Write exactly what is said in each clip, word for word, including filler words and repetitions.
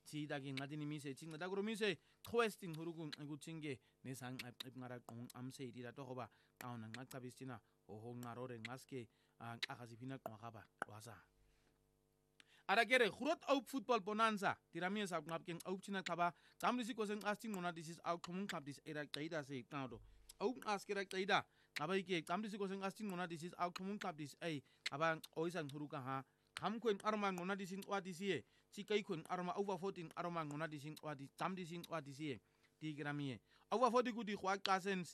tidagi ngadini mise ting dagro mise questing hurugun ngutinge nesang ngara qong amse dida to hoba kauna ngaqabistina ho ngarore ngaske akazipina qwaba wasa ara gere khurot au football bonanza tiramie sa ngapken au china khaba tamlisi ko sen asting mona this is out komun khab this era qaida se qado au askera qaida abai ke tamlisi ko sen asting mona this is out komun khab this ai aba oisan huruka ha kam kwen arma ngona disin wadi sie ci kay kwen arma over fourteen arma ngona disin wadi tam disin wadi sie di gramie over forty gudi khwa kasens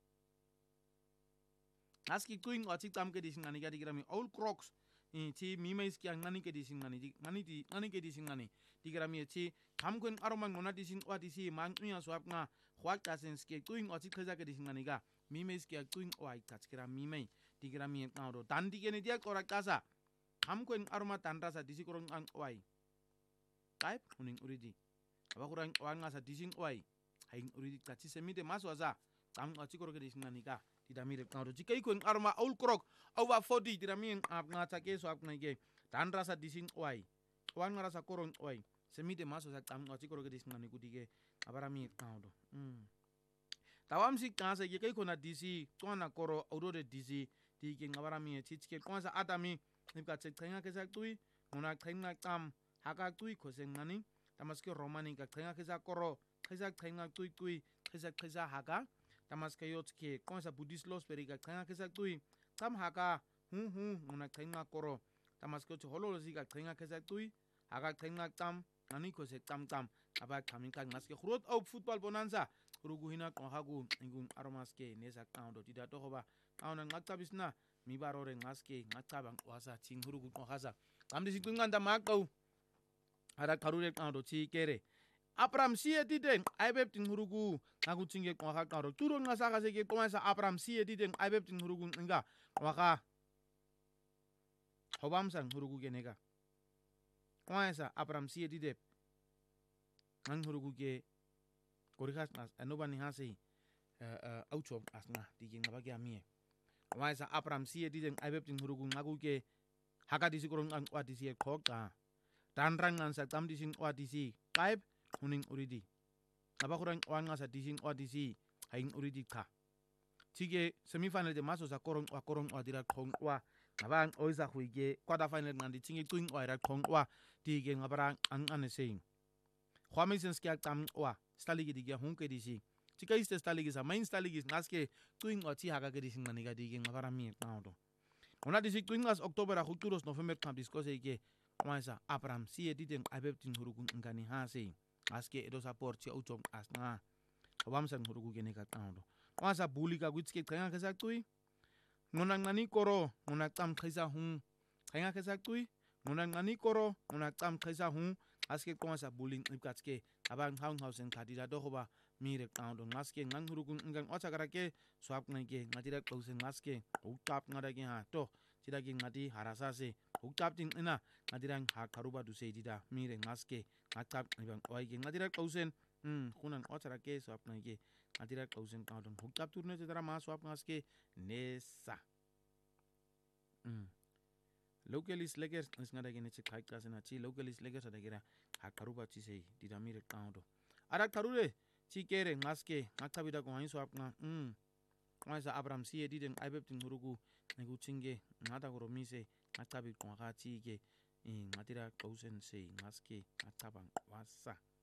aski kuin wati tam ke disin ngani gadi grami all crocs ti mimais ki ngani ke disin ngani di ngani di ngani ke disin ngani di gramie ti kam kwen arma ngona disin wadi sie man nya swap nga khwa kasens ke kuin wati khaza ke disin ngani ga mimais ki kuin wai tats kira mimai di gramie ngado dan di ke dia kora kasa hamkwen arma tanda sa disi kurang ang wai type kuning uridi aba kurang wanga sa dising wai haing uridi kati semite maswa za tam achi korok dising nanika tidamire kauro jikai kun arma aul krok over forty tidamin ap ngata ke so ap nage tanda sa dising wai wan ngara sa korong wai semite maswa sa tam achi korok dising naniku dige abarami kauro mm tawam si kansa ye kai kona disi kona koro aurore disi dige abarami chichke konsa atami nipka cek tengah kesak tui ngona tengah tam haka tui koseng ngani tamaske romani ka tengah kesak koro kesak tengah tui tui kesak kesak haka tamaske yotke konsa buddhist los peri ka tengah kesak tui tam haka hu hu ngona tengah koro tamaske yotke hololosi ka tengah kesak tui haka tengah tam ngani kosek tam tam aba kami ka ngaske khurot au football bonanza rugu hina konhagu ingun aromaske nesa kaundo tidak to hoba kauna ngaktabisna mi barore ngaske ngacabang wasa ting hurugu konghasa kamdi singkunganda makau ada karure kaundo ci kere apram sie diden aibeb ting hurugu ngagu tinge kongha kaundo turun ngasaka sege komasa apram sie diden aibeb ting hurugu nga waka hobam sang hurugu genega komasa apram sie didep ngang hurugu ge korikas nas anobani hasi aucho asna digin ngabagi amie waisa apram sie diden aibeb ting hurugu ngagu ke haka disi korong ang wadisi koka tanrang ngan sa tam disin wadisi kaib huning uridi aba kurang wan ngasa disin wadisi haing uridi ka tige semifinal de maso sa korong wa korong wa dira kong wa ngabang oisa huige quarter final ngan di tingi twing wa ra kong wa tige ngabara ang anesing khwamisen skya tam wa staligi dige hunke disi tika iste staligi sa main staligi ngaske twing wa ti haka ke disin maniga dige ngabara mi taudo ona disi twing as october a huturos november kam discuss ige waisa apram sie diden aibeb tin hurugu ngani hase aske edo support ci autom asna wamsan hurugu gene ka taudo wasa bulika gutske kanga kesa tui ngona ngani koro ngona tam khaisa hu kanga kesa tui ngona ngani koro ngona tam khaisa hu aske komasa bullying ipkatske abang haung hausen kadida dohoba mire taudo ngaske ngang hurugu ngang ochakara ke swap ngake ngatira klausen ngaske ukap ngadage ha to tidagi ngati harasase ukap ting ina ngadirang ha karuba du seidida mire ngaske ngakap ibang oige ngatira klausen hmm kunan ochara ke swap ngake ngatira klausen kaudon ukap turne tedara ma swap ngaske nesa hmm localis legers ngadage ne chik haika sena chi localis legers adagira ha karuba chi sei dida mire kaudo ara karure chi kere ngaske ngakabida ko hain swap nga hmm waisa abram sie diden aibeb tin hurugu negu chinge ngata goro mise ngatabi ko ha chi ge ngatira kausen sei ngaske ngatabang wasa